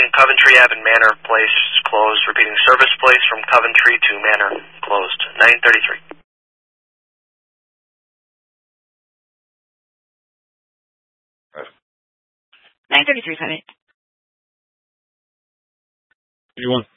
Coventry Ave and Manor Place closed. Repeating, Service Place from Coventry to Manor closed. 933. 933, 78. 31.